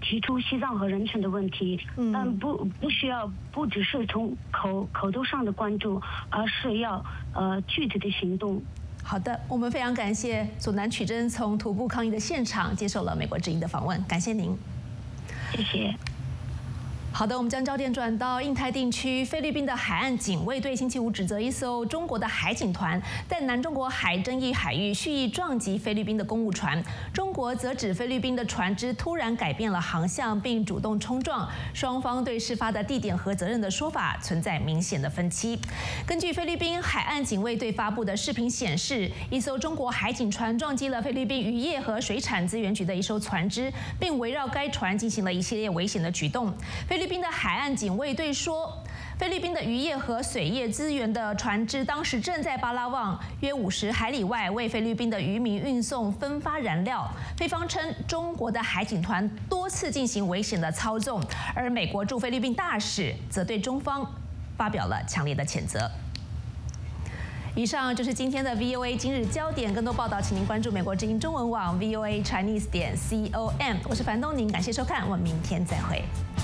提出西藏和人权的问题，但不只是从口头上的关注，而是要具体的行动。 好的，我们非常感谢索南曲珍从徒步抗议的现场接受了美国之音的访问，感谢您。 谢谢。 好的，我们将焦点转到印太地区，菲律宾的海岸警卫队星期五指责一艘中国的海警团在南中国海争议海域蓄意撞击菲律宾的公务船，中国则指菲律宾的船只突然改变了航向并主动冲撞，双方对事发的地点和责任的说法存在明显的分歧。根据菲律宾海岸警卫队发布的视频显示，一艘中国海警船撞击了菲律宾渔业和水产资源局的一艘船只，并围绕该船进行了一系列危险的举动。菲律宾的海岸警卫队说，菲律宾的渔业和水业资源的船只当时正在巴拉望约50海里外为菲律宾的渔民运送分发燃料。菲方称，中国的海警团多次进行危险的操纵，而美国驻菲律宾大使则对中方发表了强烈的谴责。以上就是今天的 VOA 今日焦点，更多报道请您关注美国之音中文网 VOA Chinese.com。我是樊东宁，感谢收看，我们明天再会。